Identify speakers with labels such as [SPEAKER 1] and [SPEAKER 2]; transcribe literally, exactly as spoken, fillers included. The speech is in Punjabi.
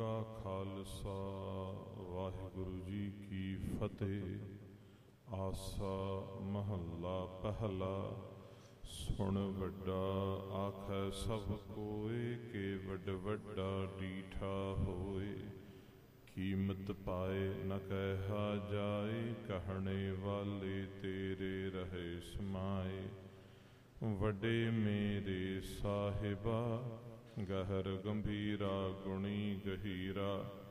[SPEAKER 1] ਕਾ ਖਾਲਸਾ ਵਾਹਿਗੁਰੂ ਜੀ ਕੀ ਫਤਿਹ। ਆਸਾ ਮਹੱਲਾ ਪਹਿਲਾ। ਸੁਣ ਵੱਡਾ ਆਖੈ ਸਭ ਕੋਇ, ਕੇ ਵੱਡ ਵੱਡਾ ਡੀਠਾ ਹੋਏ। ਕੀਮਤ ਪਾਏ ਨ ਕਹਿਆ ਜਾਏ, ਕਹਿਣੇ ਵਾਲੇ ਤੇਰੇ ਰਹੇ ਸਮਾਏ। ਵੱਡੇ ਮੇਰੇ ਸਾਹਿਬਾ, ਗਹਿਰ ਗੰਭੀਰਾ ਗੁਣੀ ਗਹੀਰਾ।